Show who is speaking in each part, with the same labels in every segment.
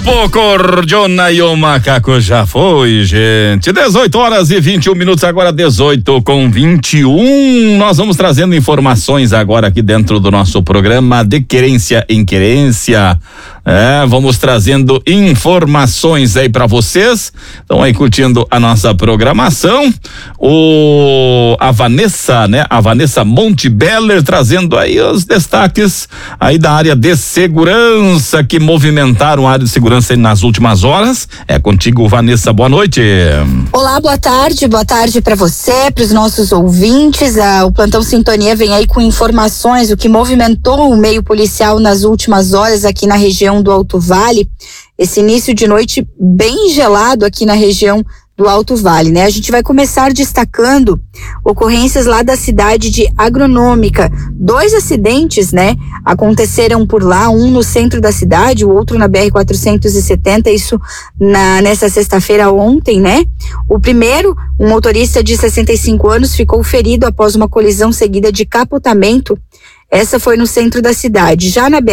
Speaker 1: Cordiona e o macaco já foi, gente. 18h21, agora 18h21. Nós vamos trazendo informações agora aqui dentro do nosso programa de Querência em Querência. Vamos trazendo informações aí pra vocês. Estão aí curtindo a nossa programação. A Vanessa Montebeller trazendo aí os destaques aí da área de segurança que movimentaram a área de segurança nas últimas horas. É contigo, Vanessa, boa noite.
Speaker 2: Olá, boa tarde para você, para os nossos ouvintes. O Plantão Sintonia vem aí com informações, o que movimentou o meio policial nas últimas horas aqui na região do Alto Vale. Esse início de noite bem gelado aqui na região do Alto Vale, né? A gente vai começar destacando ocorrências lá da cidade de Agronômica. 2 acidentes, né, aconteceram por lá, um no centro da cidade, o outro na BR-470, isso nessa sexta-feira ontem, né? O primeiro, um motorista de 65 anos ficou ferido após uma colisão seguida de capotamento. Essa foi no centro da cidade. Já na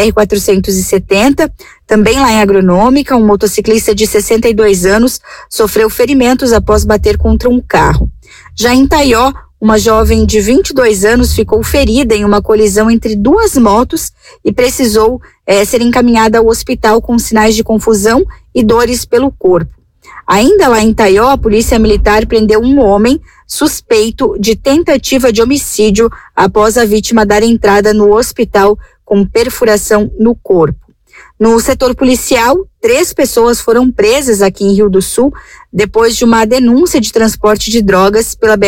Speaker 2: BR-470, também lá em Agronômica, um motociclista de 62 anos sofreu ferimentos após bater contra um carro. Já em Taió, uma jovem de 22 anos ficou ferida em uma colisão entre 2 motos e precisou ser encaminhada ao hospital com sinais de confusão e dores pelo corpo. Ainda lá em Taió, a polícia militar prendeu um homem suspeito de tentativa de homicídio após a vítima dar entrada no hospital com perfuração no corpo. No setor policial, 3 pessoas foram presas aqui em Rio do Sul depois de uma denúncia de transporte de drogas pela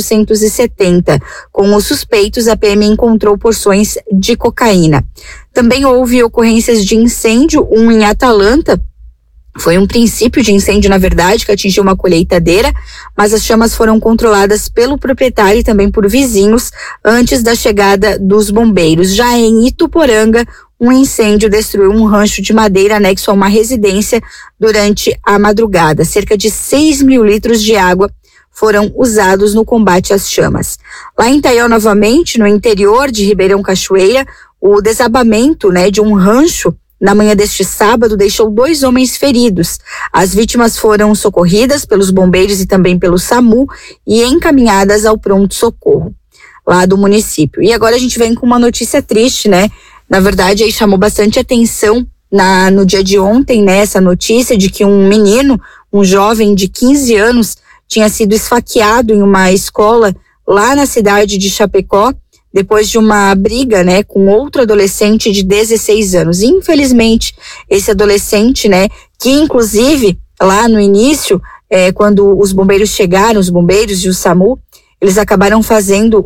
Speaker 2: BR-470. Com os suspeitos, a PM encontrou porções de cocaína. Também houve ocorrências de incêndio, um em Atalanta. Foi um princípio de incêndio, na verdade, que atingiu uma colheitadeira, mas as chamas foram controladas pelo proprietário e também por vizinhos antes da chegada dos bombeiros. Já em Ituporanga, um incêndio destruiu um rancho de madeira anexo a uma residência durante a madrugada. Cerca de 6 mil litros de água foram usados no combate às chamas. Lá em Taió, novamente, no interior de Ribeirão Cachoeira, o desabamento, de um rancho na manhã deste sábado deixou 2 homens feridos. As vítimas foram socorridas pelos bombeiros e também pelo SAMU e encaminhadas ao pronto-socorro lá do município. E agora a gente vem com uma notícia triste, né? Na verdade, aí chamou bastante atenção no dia de ontem, né? Essa notícia de que um menino, um jovem de 15 anos, tinha sido esfaqueado em uma escola lá na cidade de Chapecó, depois de uma briga, com outro adolescente de 16 anos. Infelizmente, esse adolescente, que inclusive lá no início, quando os bombeiros chegaram, os bombeiros e o SAMU, eles acabaram fazendo